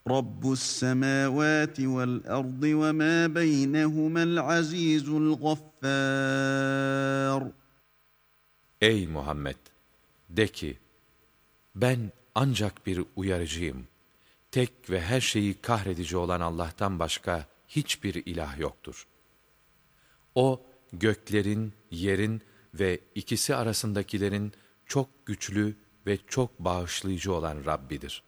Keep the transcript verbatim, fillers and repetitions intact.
Rabbus semavati vel ardı ve ma beynehumel azizul gaffar. Ey Muhammed! De ki, ben ancak bir uyarıcıyım. Tek ve her şeyi kahredici olan Allah'tan başka hiçbir ilah yoktur. O, göklerin, yerin ve ikisi arasındakilerin çok güçlü ve çok bağışlayıcı olan Rabbidir.